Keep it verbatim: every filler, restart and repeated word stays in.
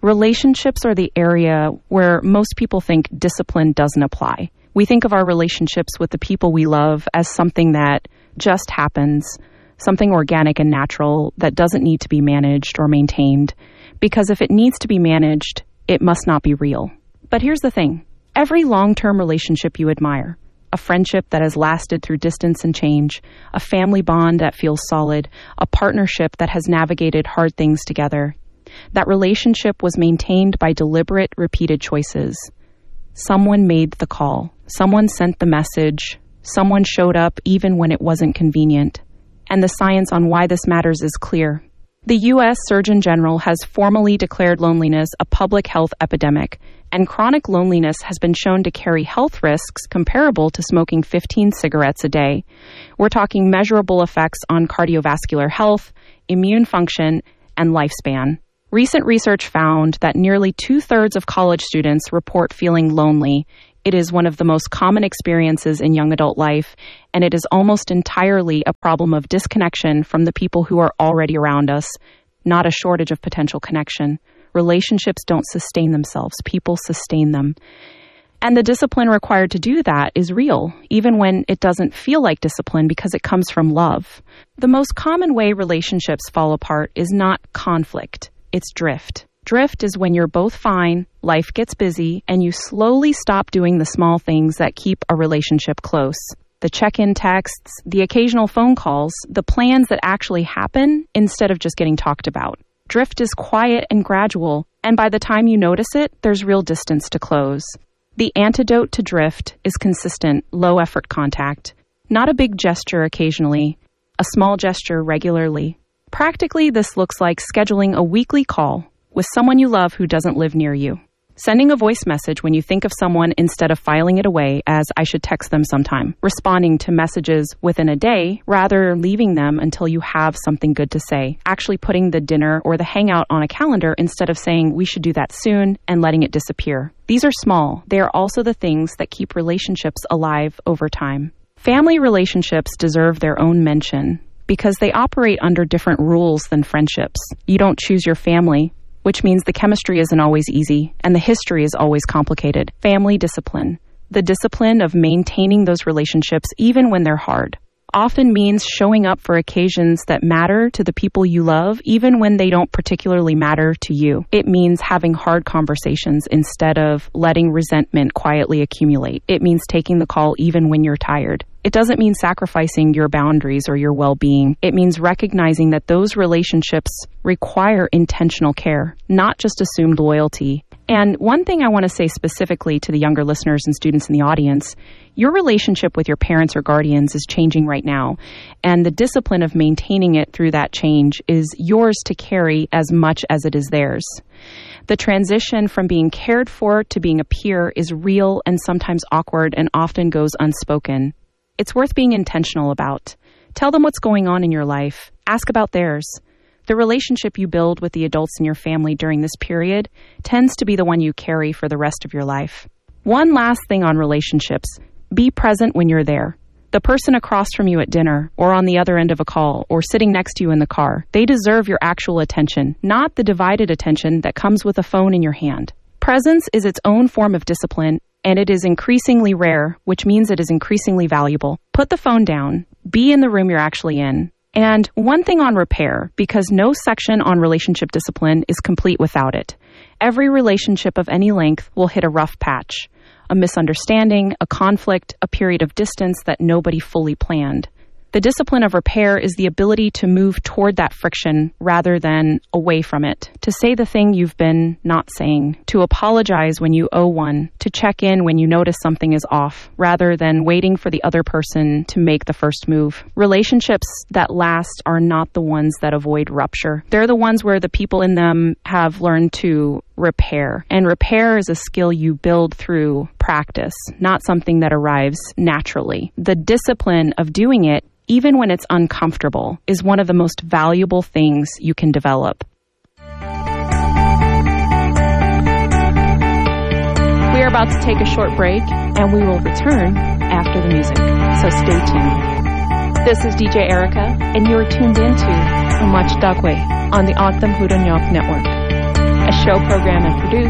Relationships are the area where most people think discipline doesn't apply. We think of our relationships with the people we love as something that just happens, something organic and natural that doesn't need to be managed or maintained, because if it needs to be managed, it must not be real. But here's the thing. Every long-term relationship you admire, a friendship that has lasted through distance and change, a family bond that feels solid, a partnership that has navigated hard things together, that relationship was maintained by deliberate, repeated choices. Someone made the call. Someone sent the message. Someone showed up even when it wasn't convenient. And the science on why this matters is clear. The U S Surgeon General has formally declared loneliness a public health epidemic, and chronic loneliness has been shown to carry health risks comparable to smoking fifteen cigarettes a day. We're talking measurable effects on cardiovascular health, immune function, and lifespan. Recent research found that nearly two-thirds of college students report feeling lonely. It is one of the most common experiences in young adult life, and it is almost entirely a problem of disconnection from the people who are already around us, not a shortage of potential connection. Relationships don't sustain themselves. People sustain them. And the discipline required to do that is real, even when it doesn't feel like discipline because it comes from love. The most common way relationships fall apart is not conflict. It's drift. Drift is when you're both fine, life gets busy, and you slowly stop doing the small things that keep a relationship close. The check-in texts, the occasional phone calls, the plans that actually happen instead of just getting talked about. Drift is quiet and gradual, and by the time you notice it, there's real distance to close. The antidote to drift is consistent, low-effort contact. Not a big gesture occasionally, a small gesture regularly. Practically, this looks like scheduling a weekly call with someone you love who doesn't live near you. Sending a voice message when you think of someone instead of filing it away as I should text them sometime. Responding to messages within a day rather than leaving them until you have something good to say. Actually putting the dinner or the hangout on a calendar instead of saying we should do that soon and letting it disappear. These are small. They are also the things that keep relationships alive over time. Family relationships deserve their own mention because they operate under different rules than friendships. You don't choose your family, which means the chemistry isn't always easy, and the history is always complicated. Family discipline. The discipline of maintaining those relationships even when they're hard. Often means showing up for occasions that matter to the people you love, even when they don't particularly matter to you. It means having hard conversations instead of letting resentment quietly accumulate. It means taking the call even when you're tired. It doesn't mean sacrificing your boundaries or your well-being. It means recognizing that those relationships require intentional care, not just assumed loyalty. And one thing I want to say specifically to the younger listeners and students in the audience, your relationship with your parents or guardians is changing right now, and the discipline of maintaining it through that change is yours to carry as much as it is theirs. The transition from being cared for to being a peer is real and sometimes awkward and often goes unspoken. It's worth being intentional about. Tell them what's going on in your life. Ask about theirs. The relationship you build with the adults in your family during this period tends to be the one you carry for the rest of your life. One last thing on relationships. Be present when you're there. The person across from you at dinner, or on the other end of a call, or sitting next to you in the car, they deserve your actual attention, not the divided attention that comes with a phone in your hand. Presence is its own form of discipline, and it is increasingly rare, which means it is increasingly valuable. Put the phone down. Be in the room you're actually in. And one thing on repair, because no section on relationship discipline is complete without it. Every relationship of any length will hit a rough patch, a misunderstanding, a conflict, a period of distance that nobody fully planned. The discipline of repair is the ability to move toward that friction rather than away from it, to say the thing you've been not saying, to apologize when you owe one, to check in when you notice something is off, rather than waiting for the other person to make the first move. Relationships that last are not the ones that avoid rupture. They're the ones where the people in them have learned to repair. And repair is a skill you build through practice, not something that arrives naturally. The discipline of doing it, even when it's uncomfortable, is one of the most valuable things you can develop. We are about to take a short break, and we will return after the music, so stay tuned. This is D J Erica, and you are tuned into Umach Dagwe on the Ogdom Hudonyok Network, a show program and produced